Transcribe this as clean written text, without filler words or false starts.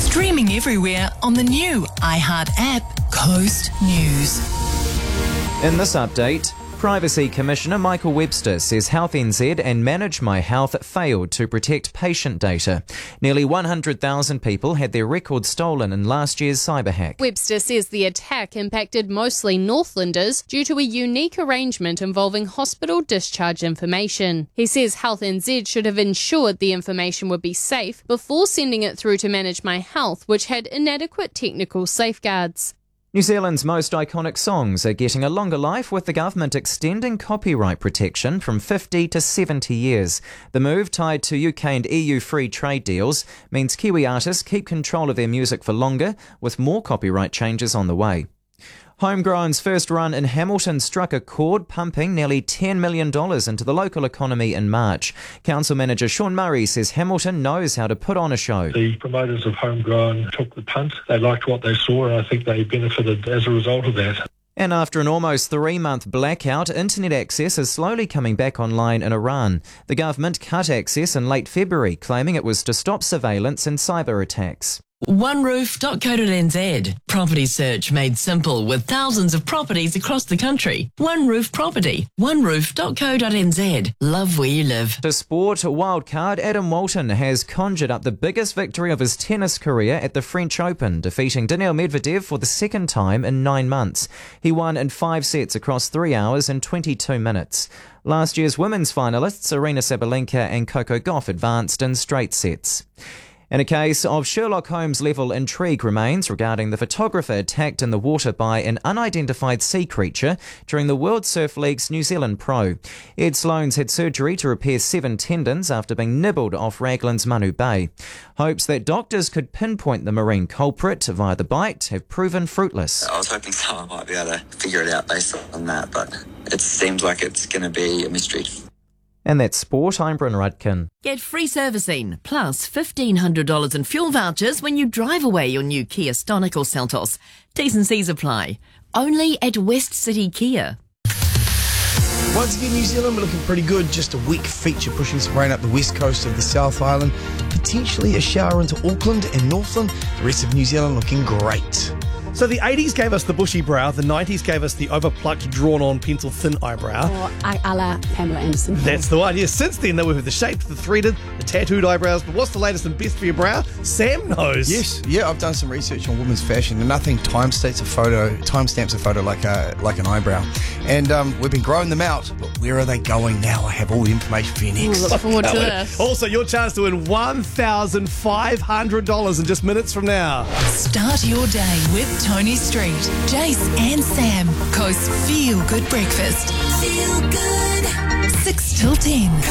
Streaming everywhere on the new iHeart app, Coast News. In this update, Privacy Commissioner Michael Webster says Health NZ and Manage My Health failed to protect patient data. Nearly 100,000 people had their records stolen in last year's cyber hack. Webster says the attack impacted mostly Northlanders due to a unique arrangement involving hospital discharge information. He says Health NZ should have ensured the information would be safe before sending it through to Manage My Health, which had inadequate technical safeguards. New Zealand's most iconic songs are getting a longer life, with the government extending copyright protection from 50 to 70 years. The move, tied to UK and EU free trade deals, means Kiwi artists keep control of their music for longer, with more copyright changes on the way. Homegrown's first run in Hamilton struck a chord, pumping nearly $10 million into the local economy in March. Council manager Sean Murray says Hamilton knows how to put on a show. The promoters of Homegrown took the punt. They liked what they saw, and I think they benefited as a result of that. And after an almost 3-month blackout, internet access is slowly coming back online in Iran. The government cut access in late February, claiming it was to stop surveillance and cyber attacks. OneRoof.co.nz. Property search made simple with thousands of properties across the country. One Roof Property. OneRoof.co.nz. Love where you live. To sport, wildcard Adam Walton has conjured up the biggest victory of his tennis career at the French Open, defeating Daniil Medvedev for the second time in 9 months. He won in 5 sets across 3 hours and 22 minutes. Last year's women's finalists Aryna Sabalenka and Coco Gauff advanced in straight sets. And a case of Sherlock Holmes-level intrigue remains regarding the photographer attacked in the water by an unidentified sea creature during the World Surf League's New Zealand Pro. Ed Sloane's had surgery to repair 7 tendons after being nibbled off Raglan's Manu Bay. Hopes that doctors could pinpoint the marine culprit via the bite have proven fruitless. I was hoping someone might be able to figure it out based on that, but it seems like it's going to be a mystery. And that's sport. I'm Bryn Rudkin. Get free servicing plus $1,500 in fuel vouchers when you drive away your new Kia Stonic or Seltos. T's and C's apply. Only at West City Kia. Once again, New Zealand, we're looking pretty good. Just a weak feature pushing some rain up the west coast of the South Island. Potentially a shower into Auckland and Northland. The rest of New Zealand looking great. So the 80s gave us the bushy brow, the 90s gave us the overplucked, drawn-on, pencil-thin eyebrow. Or a la Pamela Anderson. That's the one, yes. Since then, though, we've had the shaped, the threaded, the tattooed eyebrows. But what's the latest and best for your brow? Sam knows. Yes, yeah, I've done some research on women's fashion, and nothing timestamps a photo like an eyebrow. And we've been growing them out, but where are they going now? I have all the information for you next. Look forward to this. Also, your chance to win $1,500 in just minutes from now. Start your day with Tony Street, Jace and Sam. Coast Feel Good Breakfast. Feel good. 6 till 10.